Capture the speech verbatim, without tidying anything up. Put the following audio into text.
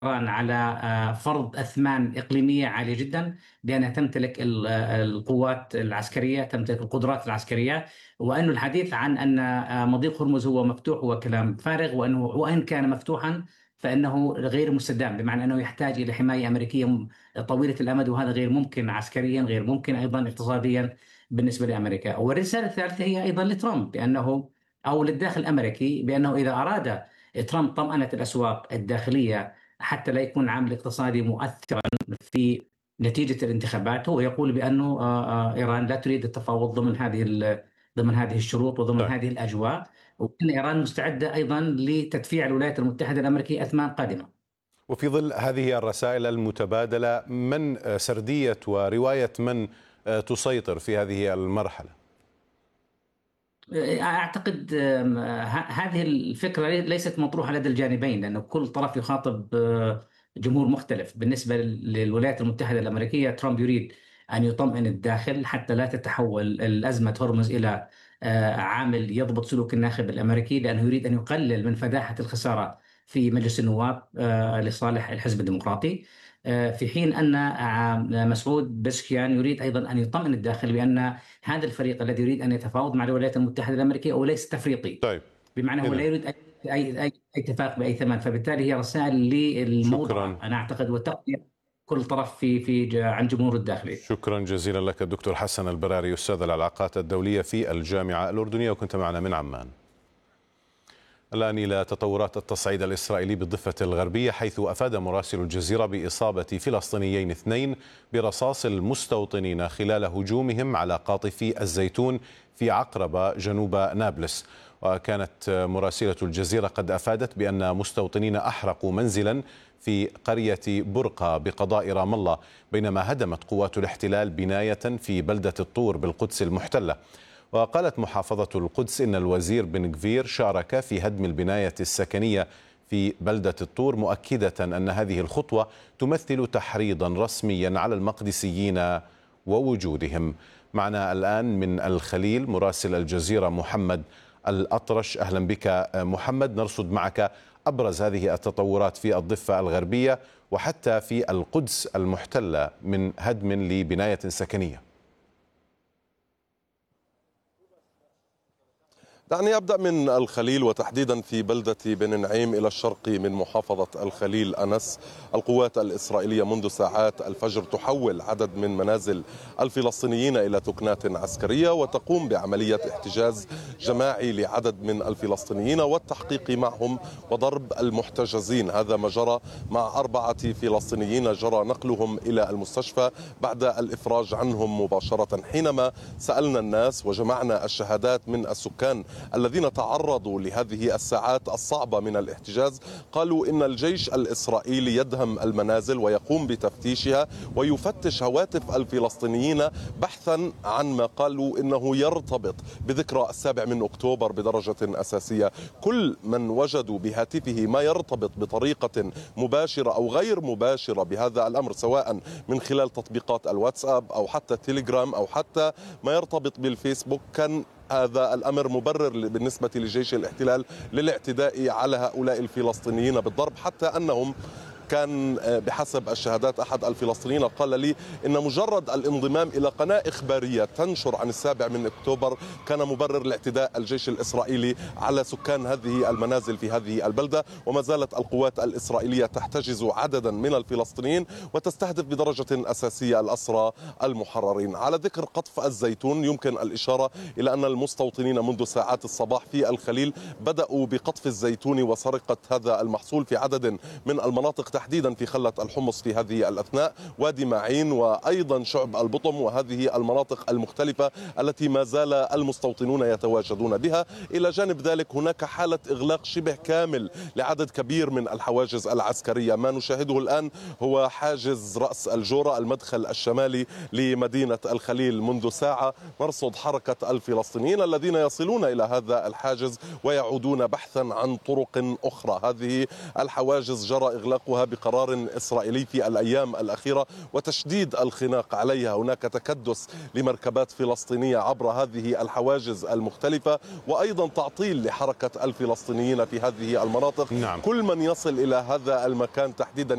إيران على فرض أثمان إقليمية عالية جدا، لأنها تمتلك القوات العسكرية، تمتلك القدرات العسكرية. وأن الحديث عن أن مضيق هرمز هو مفتوح هو كلام فارغ، وأنه وإن كان مفتوحا فإنه غير مستدام، بمعنى أنه يحتاج إلى حماية أمريكية طويلة الأمد، وهذا غير ممكن عسكريا، غير ممكن أيضا اقتصاديا بالنسبة لأمريكا. والرسالة الثالثة هي أيضا لترامب، بأنه أو للداخل الأمريكي، بأنه إذا أراد ترامب طمأنة الأسواق الداخلية حتى لا يكون العامل الاقتصادي مؤثرا في نتيجة الانتخابات، هو يقول بأنه آه، آه، إيران لا تريد التفاوض ضمن هذه ال- ضمن هذه الشروط وضمن طيب. هذه الأجواء، وأن إيران مستعدة أيضا لتدفيع الولايات المتحدة الأمريكية أثمان قادمة. وفي ظل هذه الرسائل المتبادلة، من سردية ورواية من تسيطر في هذه المرحلة؟ أعتقد آم، ه- هذه الفكرة ليست مطروحة لدى الجانبين، لأن كل طرف يخاطب آه، جمهور مختلف. بالنسبة للولايات المتحدة الأمريكية، ترامب يريد أن يطمئن الداخل حتى لا تتحول الأزمة هرمز إلى آه، عامل يضبط سلوك الناخب الأمريكي، لأنه يريد أن يقلل من فداحة الخسارة في مجلس النواب آه، لصالح الحزب الديمقراطي. آه، في حين أن آه، مسعود بسكيان يريد أيضا أن يطمئن الداخل بأن هذا الفريق الذي يريد أن يتفاوض مع الولايات المتحدة الأمريكية وليس تفريطي، طيب. بمعنى هو لا إذن يريد أي أي أي اتفاق بأي ثمن. فبالتالي هي رسائل للموضوع، شكرا أنا أعتقد، وتغطية كل طرف في في ج- عن جمهور الداخلي. شكرا جزيلا لك الدكتور حسن البراري، أستاذ العلاقات الدولية في الجامعة الأردنية، وكنت معنا من عمان. الآن إلى تطورات التصعيد الإسرائيلي بالضفة الغربية، حيث أفاد مراسل الجزيرة بإصابة فلسطينيين اثنين برصاص المستوطنين خلال هجومهم على قاطفي الزيتون في عقربة جنوب نابلس. وكانت مراسلة الجزيرة قد أفادت بأن مستوطنين أحرقوا منزلا في قرية برقة بقضاء رام الله، بينما هدمت قوات الاحتلال بناية في بلدة الطور بالقدس المحتلة. وقالت محافظة القدس إن الوزير بن غفير شارك في هدم البناية السكنية في بلدة الطور، مؤكدة أن هذه الخطوة تمثل تحريضا رسميا على المقدسيين ووجودهم. معنا الآن من الخليل مراسل الجزيرة محمد الأطرش. أهلا بك محمد، نرصد معك أبرز هذه التطورات في الضفة الغربية وحتى في القدس المحتلة من هدم لبناية سكنية. دعني أبدأ من الخليل، وتحديدا في بلدة بن نعيم إلى الشرق من محافظة الخليل. أنس، القوات الإسرائيلية منذ ساعات الفجر تحول عدد من منازل الفلسطينيين إلى ثكنات عسكرية، وتقوم بعملية احتجاز جماعي لعدد من الفلسطينيين والتحقيق معهم وضرب المحتجزين. هذا ما جرى مع أربعة فلسطينيين جرى نقلهم إلى المستشفى بعد الإفراج عنهم مباشرة. حينما سألنا الناس وجمعنا الشهادات من السكان الذين تعرضوا لهذه الساعات الصعبة من الاحتجاز، قالوا إن الجيش الإسرائيلي يدهم المنازل ويقوم بتفتيشها ويفتش هواتف الفلسطينيين بحثا عن ما قالوا إنه يرتبط بذكرى السابع من أكتوبر بدرجة أساسية. كل من وجدوا بهاتفه ما يرتبط بطريقة مباشرة أو غير مباشرة بهذا الأمر، سواء من خلال تطبيقات الواتساب أو حتى تيليجرام أو حتى ما يرتبط بالفيسبوك، كان هذا الأمر مبرر بالنسبة لجيش الاحتلال للاعتداء على هؤلاء الفلسطينيين بالضرب، حتى أنهم كان بحسب الشهادات أحد الفلسطينيين قال لي إن مجرد الانضمام إلى قناة إخبارية تنشر عن السابع من أكتوبر كان مبرر لاعتداء الجيش الإسرائيلي على سكان هذه المنازل في هذه البلدة. وما زالت القوات الإسرائيلية تحتجز عددا من الفلسطينيين وتستهدف بدرجة أساسية الأسرى المحررين. على ذكر قطف الزيتون، يمكن الإشارة إلى أن المستوطنين منذ ساعات الصباح في الخليل بدأوا بقطف الزيتون وسرقة هذا المحصول في عدد من المناطق، تحديدا في خلة الحمص في هذه الأثناء، وادي معين، وأيضا شعب البطم، وهذه المناطق المختلفة التي ما زال المستوطنون يتواجدون بها. إلى جانب ذلك هناك حالة إغلاق شبه كامل لعدد كبير من الحواجز العسكرية. ما نشاهده الآن هو حاجز رأس الجورة، المدخل الشمالي لمدينة الخليل. منذ ساعة نرصد حركة الفلسطينيين الذين يصلون إلى هذا الحاجز ويعودون بحثا عن طرق أخرى. هذه الحواجز جرى إغلاقها بقرار إسرائيلي في الأيام الأخيرة وتشديد الخناق عليها. هناك تكدس لمركبات فلسطينية عبر هذه الحواجز المختلفة، وأيضا تعطيل لحركة الفلسطينيين في هذه المناطق. نعم. كل من يصل إلى هذا المكان تحديدا